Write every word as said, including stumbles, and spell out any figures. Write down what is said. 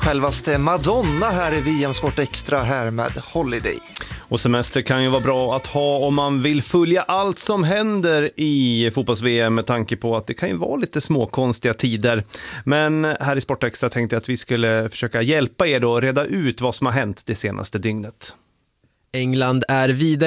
självaste Madonna här i V M Sport Extra här med Holiday. Och semester kan ju vara bra att ha om man vill följa allt som händer i fotbolls-V M med tanke på att det kan ju vara lite småkonstiga tider. Men här i Sport Extra tänkte jag att vi skulle försöka hjälpa er då att reda ut vad som har hänt det senaste dygnet. England är vidare